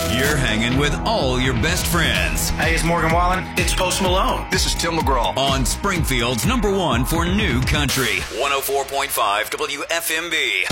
You're hanging with all your best friends Hey, it's Morgan Wallen. It's Post Malone. This is Tim McGraw. on Springfield's #1 for new country, 104.5 WFMB.